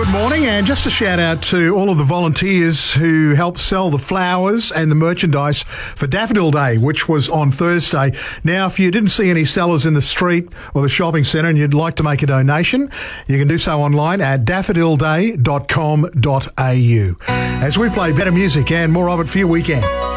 Good morning, and just a shout out to all of the volunteers who helped sell the flowers and the merchandise for Daffodil Day, which was on Thursday. Now, if you didn't see any sellers in the street or the shopping centre and you'd like to make a donation, you can do so online at daffodilday.com.au as we play better music and more of it for your weekend.